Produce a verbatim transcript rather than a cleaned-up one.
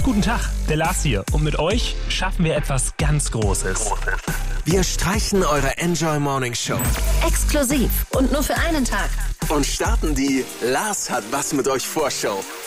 guten Tag, der Lars hier. Und mit euch schaffen wir etwas ganz Großes. Wir streichen eure Enjoy Morning Show Exklusiv und nur für einen Tag. und starten die Lars hat was mit euch Vorschau.